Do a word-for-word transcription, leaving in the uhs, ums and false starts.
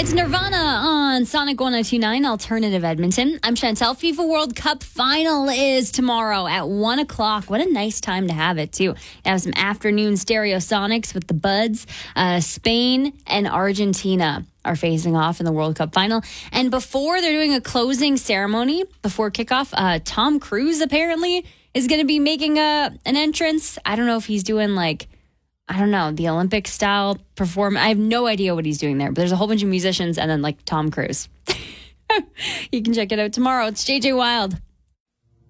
It's Nirvana on Sonic one oh two point nine Alternative Edmonton. I'm Chantel. FIFA World Cup final is tomorrow at one o'clock. What a nice time to have it, too. You have some afternoon Stereosonics with the Buds. Uh, Spain and Argentina are facing off in the World Cup final. And before they're doing a closing ceremony, before kickoff, uh, Tom Cruise apparently is going to be making a an entrance. I don't know if he's doing like... I don't know, the Olympic style performance. I have no idea what he's doing there, but there's a whole bunch of musicians and then like Tom Cruise. You can check it out tomorrow. It's J J Wild.